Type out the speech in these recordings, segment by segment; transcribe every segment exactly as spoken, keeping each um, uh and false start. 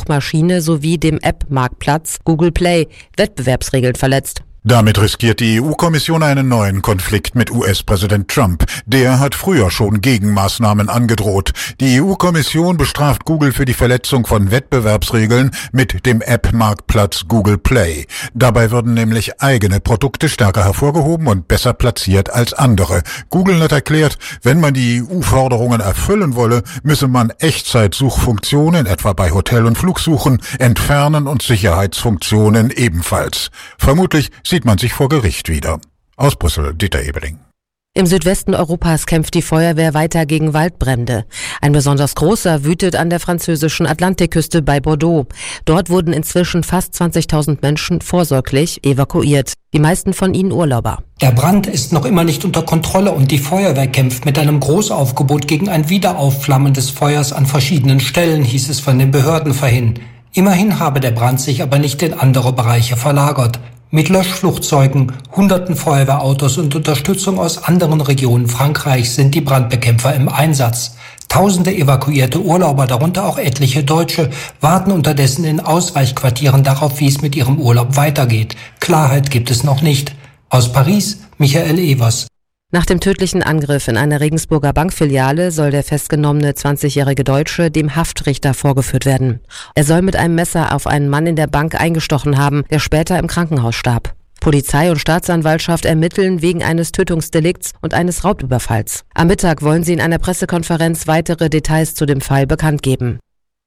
Suchmaschine sowie dem App-Marktplatz Google Play Wettbewerbsregeln verletzt. Damit riskiert die E U-Kommission einen neuen Konflikt mit U S-Präsident Trump. Der hat früher schon Gegenmaßnahmen angedroht. Die E U-Kommission bestraft Google für die Verletzung von Wettbewerbsregeln mit dem App-Marktplatz Google Play. Dabei würden nämlich eigene Produkte stärker hervorgehoben und besser platziert als andere. Google hat erklärt, wenn man die E U-Forderungen erfüllen wolle, müsse man Echtzeitsuchfunktionen, etwa bei Hotel- und Flugsuchen, entfernen und Sicherheitsfunktionen ebenfalls. Vermutlich sieht man sich vor Gericht wieder. Aus Brüssel, Dieter Ebeling. Im Südwesten Europas kämpft die Feuerwehr weiter gegen Waldbrände. Ein besonders großer wütet an der französischen Atlantikküste bei Bordeaux. Dort wurden inzwischen fast zwanzigtausend Menschen vorsorglich evakuiert. Die meisten von ihnen Urlauber. Der Brand ist noch immer nicht unter Kontrolle und die Feuerwehr kämpft mit einem Großaufgebot gegen ein Wiederaufflammen des Feuers an verschiedenen Stellen, hieß es von den Behörden vorhin. Immerhin habe der Brand sich aber nicht in andere Bereiche verlagert. Mit Löschflugzeugen, hunderten Feuerwehrautos und Unterstützung aus anderen Regionen Frankreichs sind die Brandbekämpfer im Einsatz. Tausende evakuierte Urlauber, darunter auch etliche Deutsche, warten unterdessen in Ausweichquartieren darauf, wie es mit ihrem Urlaub weitergeht. Klarheit gibt es noch nicht. Aus Paris, Michael Evers. Nach dem tödlichen Angriff in einer Regensburger Bankfiliale soll der festgenommene zwanzigjährige Deutsche dem Haftrichter vorgeführt werden. Er soll mit einem Messer auf einen Mann in der Bank eingestochen haben, der später im Krankenhaus starb. Polizei und Staatsanwaltschaft ermitteln wegen eines Tötungsdelikts und eines Raubüberfalls. Am Mittag wollen sie in einer Pressekonferenz weitere Details zu dem Fall bekannt geben.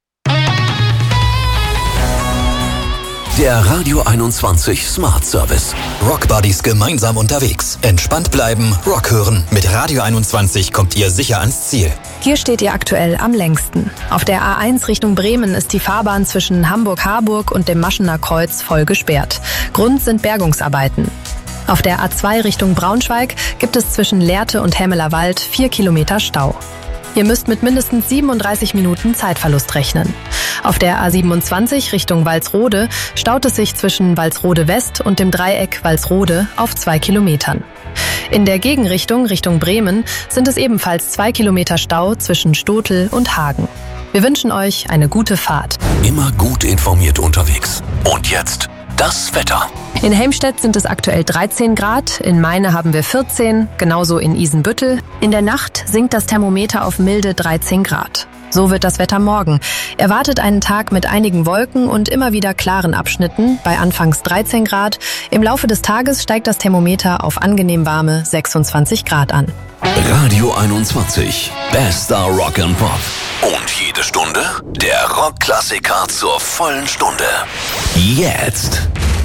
Der Radio einundzwanzig Smart Service. Rock Buddies gemeinsam unterwegs. Entspannt bleiben, Rock hören. Mit Radio einundzwanzig kommt ihr sicher ans Ziel. Hier steht ihr aktuell am längsten. Auf der A eins Richtung Bremen ist die Fahrbahn zwischen Hamburg-Harburg und dem Maschener Kreuz voll gesperrt. Grund sind Bergungsarbeiten. Auf der A zwei Richtung Braunschweig gibt es zwischen Lehrte und Hämeler Wald vier Kilometer Stau. Ihr müsst mit mindestens siebenunddreißig Minuten Zeitverlust rechnen. Auf der A siebenundzwanzig Richtung Walsrode staut es sich zwischen Walsrode West und dem Dreieck Walsrode auf zwei Kilometern. In der Gegenrichtung Richtung Bremen sind es ebenfalls zwei Kilometer Stau zwischen Stotel und Hagen. Wir wünschen euch eine gute Fahrt. Immer gut informiert unterwegs. Und jetzt das Wetter. In Helmstedt sind es aktuell dreizehn Grad, in Meine haben wir vierzehn, genauso in Isenbüttel. In der Nacht sinkt das Thermometer auf milde dreizehn Grad. So wird das Wetter morgen. Erwartet einen Tag mit einigen Wolken und immer wieder klaren Abschnitten, bei anfangs dreizehn Grad. Im Laufe des Tages steigt das Thermometer auf angenehm warme sechsundzwanzig Grad an. Radio einundzwanzig, bester Rock and Pop. Und jede Stunde der Rockklassiker zur vollen Stunde. Jetzt